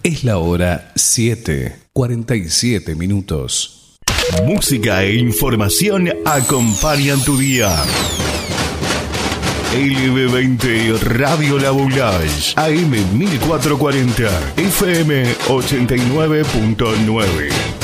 Es la hora 7:47 minutos. Música e información acompañan tu día. LB20 Radio La Boulage, AM 1440, FM 89.9.